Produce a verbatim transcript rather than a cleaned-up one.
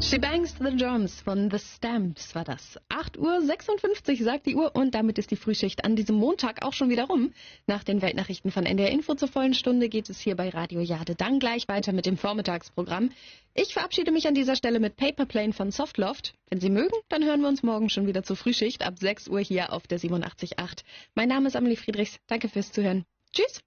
She Bangs the Drums von The Stamps war das. acht Uhr sechsundfünfzig sagt die Uhr und damit ist die Frühschicht an diesem Montag auch schon wieder rum. Nach den Weltnachrichten von N D R Info zur vollen Stunde geht es hier bei Radio Jade dann gleich weiter mit dem Vormittagsprogramm. Ich verabschiede mich an dieser Stelle mit Paper Plane von Softloft. Wenn Sie mögen, dann hören wir uns morgen schon wieder zur Frühschicht ab sechs Uhr hier auf der siebenundachtzig Komma acht. Mein Name ist Amelie Friedrichs. Danke fürs Zuhören. Tschüss!